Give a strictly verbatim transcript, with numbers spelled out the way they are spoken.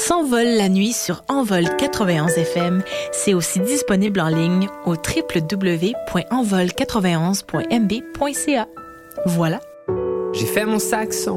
S'envole la nuit sur Envol quatre-vingt-onze F M. C'est aussi disponible en ligne au w w w point envol quatre-vingt-onze point m b point c a. Voilà. J'ai fait mon saxon.